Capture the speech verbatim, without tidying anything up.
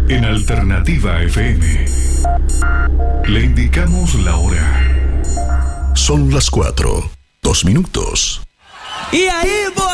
En Alternativa F M le indicamos la hora. Son las cuatro, dos minutos. Y ahí voy.